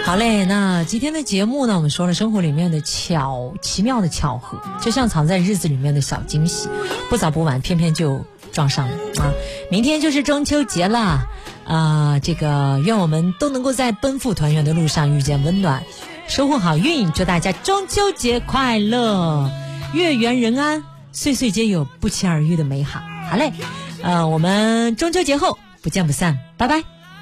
好嘞，那今天的节目呢，我们说了生活里面的奇妙的巧合，就像藏在日子里面的小惊喜，不早不晚，偏偏就撞上了啊！明天就是中秋节了这个愿我们都能够在奔赴团圆的路上遇见温暖，收获好运，祝大家中秋节快乐，月圆人安，岁岁皆有不期而遇的美好。好嘞，我们中秋节后不见不散，拜拜。